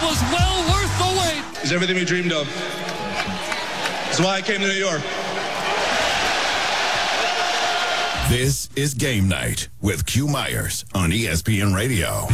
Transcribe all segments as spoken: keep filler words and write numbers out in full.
was well worth the wait. It's everything we dreamed of. That's why I came to New York. This is Game Night with Q Myers on E S P N Radio.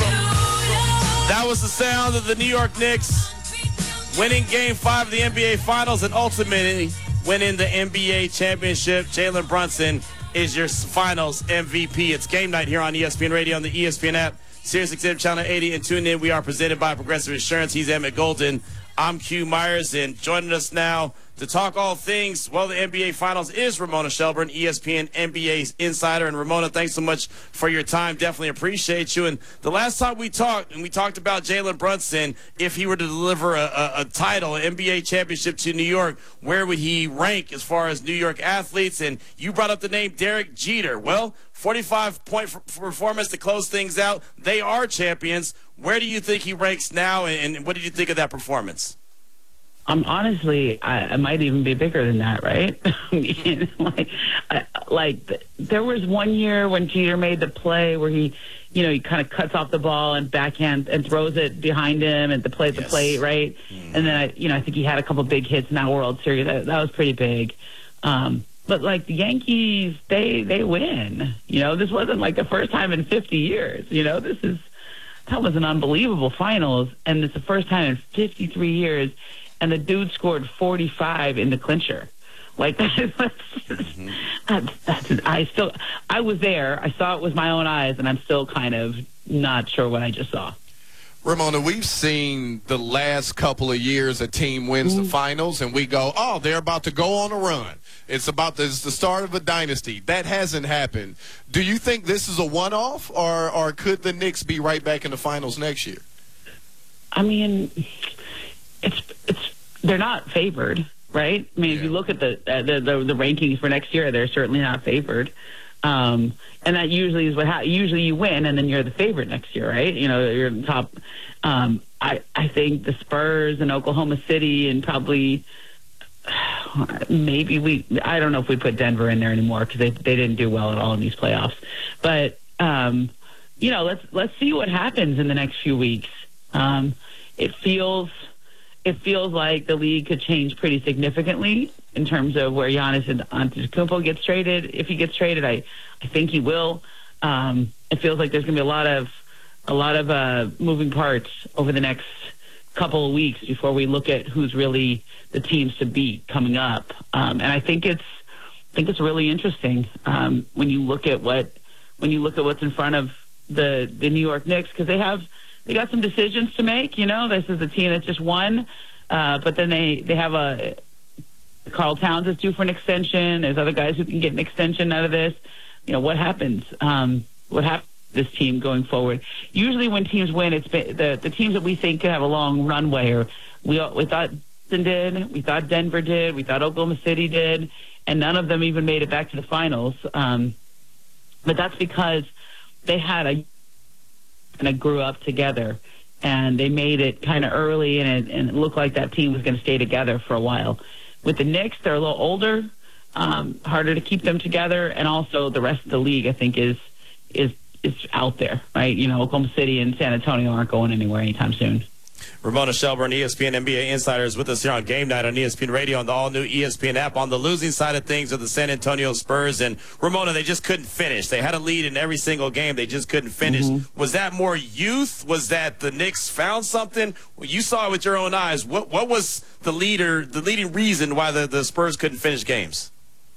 That was the sound of the New York Knicks winning Game five of the N B A Finals and ultimately winning the N B A championship. Jalen Brunson is your Finals M V P. It's Game Night here on E S P N Radio on the E S P N app, SiriusXM Channel eighty, and tune in. We are presented by Progressive Insurance. He's Emmett Golden. I'm Q Myers, and joining us now to talk all things, well, the N B A Finals is Ramona Shelburne, E S P N N B A insider. And Ramona, thanks so much for your time. Definitely appreciate you. And the last time we talked, and we talked about Jalen Brunson, if he were to deliver a, a, a title, an N B A championship to New York, where would he rank as far as New York athletes? And you brought up the name Derek Jeter. Well, forty-five point performance to close things out. They are champions. Where do you think he ranks now, and, and what did you think of that performance? Um, honestly, I, I might even be bigger than that, right? I mean, like, I, like th- there was one year when Jeter made the play where he, you know, he kind of cuts off the ball and backhand and throws it behind him at the play at the Yes. plate, right? Mm. And then, I, you know, I think he had a couple big hits in that World Series. That, that was pretty big. Um, but, like, the Yankees, they, they win. You know, this wasn't, like, the first time in fifty years. You know, this is that was an unbelievable finals, and it's the first time in fifty-three years. And the dude scored forty-five in the clincher. Like, that's, mm-hmm. that's, that's, I still, I was there. I saw it with my own eyes, and I'm still kind of not sure what I just saw. Ramona, we've seen the last couple of years a team wins the finals, and we go, oh, they're about to go on a run. It's about the, it's the start of a dynasty. That hasn't happened. Do you think this is a one-off, or, or could the Knicks be right back in the finals next year? I mean, it's it's they're not favored, right? I mean, yeah. If you look at the, uh, the the the rankings for next year, they're certainly not favored. Um, and that usually is what ha- usually you win, and then you're the favorite next year, right? You know, you're the top. Um, I I think the Spurs and Oklahoma City and probably maybe we I don't know if we put Denver in there anymore because they they didn't do well at all in these playoffs. But um, you know, let's let's see what happens in the next few weeks. Um, it feels. It feels like the league could change pretty significantly in terms of where Giannis Antetokounmpo gets traded. If he gets traded, I, I think he will. Um, it feels like there's going to be a lot of a lot of uh, moving parts over the next couple of weeks before we look at who's really the teams to beat coming up. Um, and I think it's I think it's really interesting um, when you look at what when you look at what's in front of the the New York Knicks, because they have. They got some decisions to make. You know, this is a team that just won, uh, but then they, they have a Karl Towns is due for an extension. There's other guys who can get an extension out of this. You know, what happens? Um, what happens to this team going forward? Usually, when teams win, it's been, the the teams that we think could have a long runway. Or we we thought Boston did, we thought Denver did, we thought Oklahoma City did, and none of them even made it back to the finals. Um, but that's because they had a and it grew up together, and they made it kind of early, and it, and it looked like that team was going to stay together for a while. With the Knicks, they're a little older, um, harder to keep them together, and also the rest of the league, I think, is is is out there, right? You know, Oklahoma City and San Antonio aren't going anywhere anytime soon. Ramona Shelburne, E S P N N B A insider, is with us here on Game Night on E S P N Radio on the all-new E S P N app. On the losing side of things are the San Antonio Spurs. And, Ramona, they just couldn't finish. They had a lead in every single game. They just couldn't finish. Mm-hmm. Was that more youth? Was that the Knicks found something? Well, you saw it with your own eyes. What what was the leader, the leading reason why the, the Spurs couldn't finish games?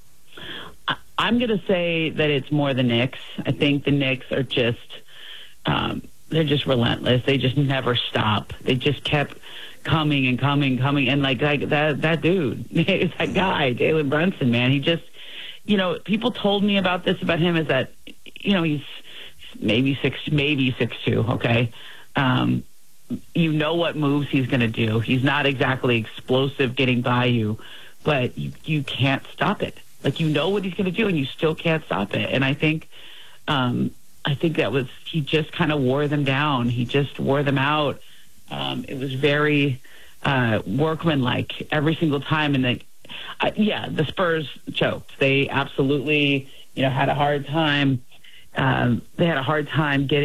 I'm going to say that it's more the Knicks. I think the Knicks are just um, – they're just relentless. They just never stop. They just kept coming and coming, and coming. And, like, like that that dude, that guy, Jalen Brunson, man, he just, you know, people told me about this about him is that, you know, he's maybe six, maybe six two, okay? Um, you know what moves he's going to do. He's not exactly explosive getting by you, but you, you can't stop it. Like, you know what he's going to do, and you still can't stop it. And I think um, – I think that was, he just kind of wore them down. He just wore them out. Um, it was very uh, workmanlike every single time. And, the, uh, yeah, the Spurs choked. They absolutely, you know, had a hard time. Um, they had a hard time getting